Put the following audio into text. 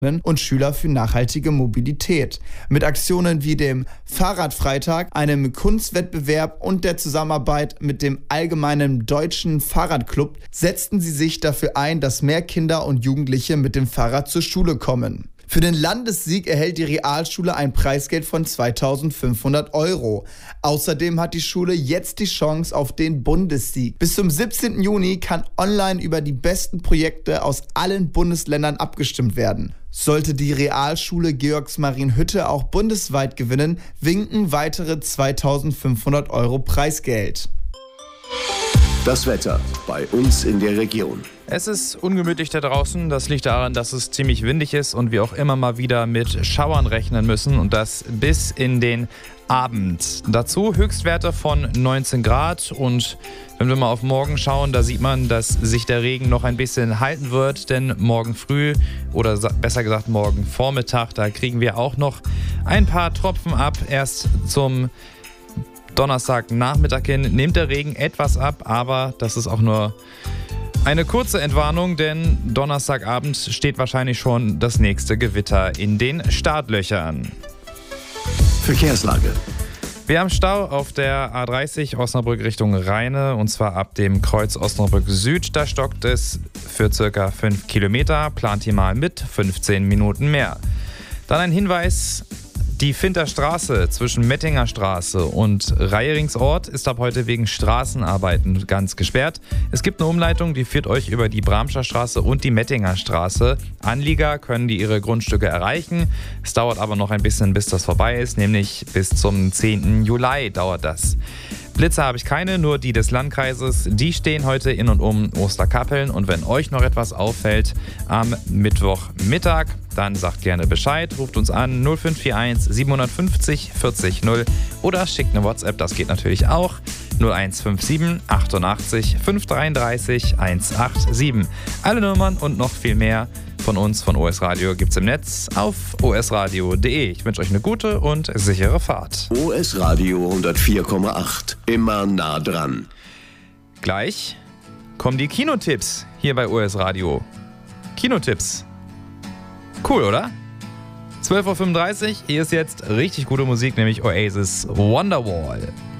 und Schüler für nachhaltige Mobilität. Mit Aktionen wie dem Fahrradfreitag, einem Kunstwettbewerb und der Zusammenarbeit mit dem Allgemeinen Deutschen Fahrradclub setzten sie sich dafür ein, dass mehr Kinder und Jugendliche mit dem Fahrrad zur Schule kommen. Für den Landessieg erhält die Realschule ein Preisgeld von 2.500 €. Außerdem hat die Schule jetzt die Chance auf den Bundessieg. Bis zum 17. Juni kann online über die besten Projekte aus allen Bundesländern abgestimmt werden. Sollte die Realschule Georgsmarienhütte auch bundesweit gewinnen, winken weitere 2.500 € Preisgeld. Das Wetter bei uns in der Region. Es ist ungemütlich da draußen. Das liegt daran, dass es ziemlich windig ist und wir auch immer mal wieder mit Schauern rechnen müssen und das bis in den Abend. Dazu Höchstwerte von 19 Grad und wenn wir mal auf morgen schauen, da sieht man, dass sich der Regen noch ein bisschen halten wird, denn morgen früh oder besser gesagt morgen Vormittag, da kriegen wir auch noch ein paar Tropfen ab. Erst zum Donnerstagnachmittag hin nimmt der Regen etwas ab, aber das ist auch nur eine kurze Entwarnung, denn Donnerstagabend steht wahrscheinlich schon das nächste Gewitter in den Startlöchern. Verkehrslage. Wir haben Stau auf der A30 Osnabrück Richtung Rheine und zwar ab dem Kreuz Osnabrück Süd. Da stockt es für ca. 5 Kilometer, plant hier mal mit 15 Minuten mehr. Dann ein Hinweis: Die Finterstraße zwischen Mettinger Straße und Reieringsort ist ab heute wegen Straßenarbeiten ganz gesperrt. Es gibt eine Umleitung, die führt euch über die Bramscher Straße und die Mettinger Straße. Anlieger können ihre Grundstücke erreichen. Es dauert aber noch ein bisschen, bis das vorbei ist, nämlich bis zum 10. Juli dauert das. Blitze habe ich keine, nur die des Landkreises. Die stehen heute in und um Osterkappeln. Und wenn euch noch etwas auffällt am Mittwochmittag, dann sagt gerne Bescheid. Ruft uns an 0541 750 40 0 oder schickt eine WhatsApp, das geht natürlich auch. 0157 88 533 187. Alle Nummern und noch viel mehr von uns, von OS Radio, gibt's im Netz auf osradio.de. Ich wünsche euch eine gute und sichere Fahrt. OS Radio 104,8. Immer nah dran. Gleich kommen die Kinotipps hier bei OS Radio. Kinotipps. Cool, oder? 12.35 Uhr, hier ist jetzt richtig gute Musik, nämlich Oasis Wonderwall.